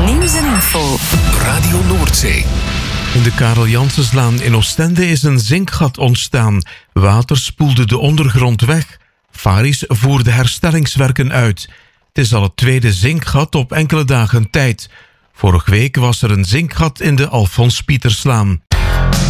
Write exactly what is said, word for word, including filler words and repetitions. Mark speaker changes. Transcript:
Speaker 1: Nieuws en info.
Speaker 2: Radio Noordzee.
Speaker 3: In de Karel Janssenslaan in Oostende is een zinkgat ontstaan. Water spoelde de ondergrond weg. Faris voerde herstellingswerken uit. Het is al het tweede zinkgat op enkele dagen tijd. Vorige week was er een zinkgat in de Alfons Pieterslaan.